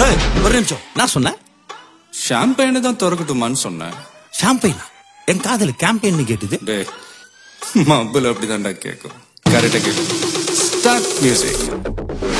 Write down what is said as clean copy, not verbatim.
ஒரு நிமிஷம், நான் சொன்னேன் ஷாம்பெயினை தான் திறக்கட்டுமான்னு சொன்னேன். ஷாம்பெயினா? என் காதல கேம்பெயின் கேட்டுது. மబ్బுல அப்படிதான்டா கேட்கும். கரெக்டா கேட்கும். Start music.